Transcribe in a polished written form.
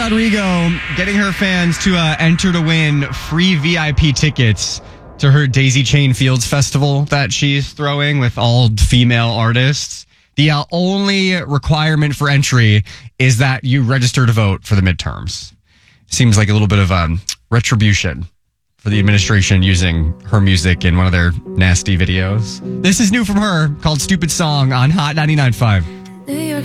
Rodrigo getting her fans to enter to win free VIP tickets to her Daisy Chain Fields festival that she's throwing with all female artists. The only requirement for entry is that you register to vote for the midterms. Seems like a little bit of retribution for the administration using her music in one of their nasty videos. This is new from her, called Stupid Song on Hot 99.5. New York